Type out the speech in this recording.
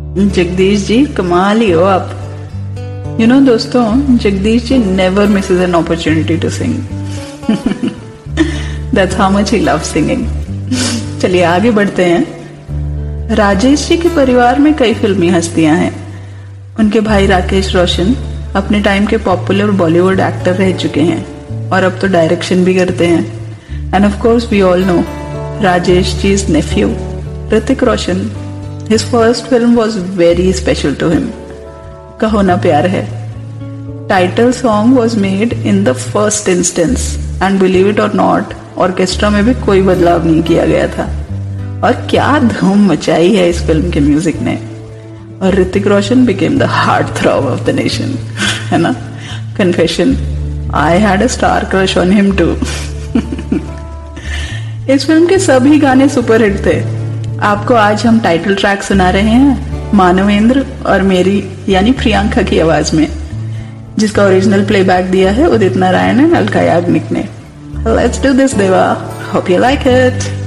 जगदीश जी कमाल ही हो आप। दोस्तों, Jagdish ji never Mrs an opportunity to sing. That's how much he love singing. चलिए आगे बढ़ते हैं। राजेश जी के परिवार में कई फिल्मी हस्तियां हैं। उनके भाई राकेश रोशन अपने टाइम के पॉपुलर बॉलीवुड एक्टर रह चुके हैं और अब तो डायरेक्शन भी करते हैं। End of course we all know Rajesh जी's nephew Hrithik Roshan. His first film was very special to him. कहो ना प्यार है। Title song was made in the first instance and believe it or not, orchestra में भी कोई बदलाव नहीं किया गया था। और क्या धूम मचाई है इस फिल्म के म्यूजिक ने। और Hrithik Roshan became the heartthrob of the nation, है ना? Confession, I had a star crush on him too. इस फिल्म के सभी गाने सुपरहिट थे। आपको आज हम टाइटल ट्रैक सुना रहे हैं मानवेंद्र और मेरी यानी प्रियंका की आवाज में, जिसका ओरिजिनल प्लेबैक दिया है उदित नारायण एंड अलका याग्निक ने। लेट्स डू दिस देवा, होप यू लाइक इट।